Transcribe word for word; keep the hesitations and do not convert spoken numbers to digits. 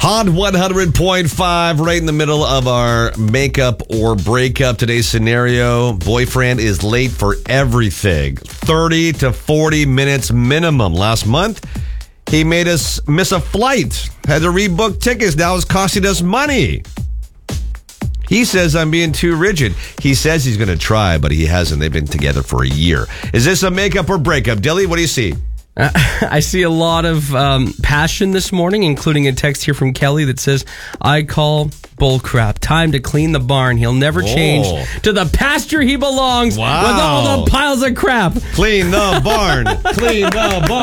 Hot one hundred point five, right in the middle of our makeup or breakup. Today's scenario, boyfriend is late for everything. thirty to forty minutes minimum. Last month, he made us miss a flight. Had to rebook tickets. Now it's costing us money. He says I'm being too rigid. He says he's going to try, but he hasn't. They've been together for a year. Is this a makeup or breakup? Dilly, what do you see? Uh, I see a lot of um, passion this morning, including a text here from Kelly that says, I call bullcrap. Time to clean the barn. He'll never Whoa. change to the pasture he belongs Wow. with all the piles of crap. Clean the barn. Clean the barn.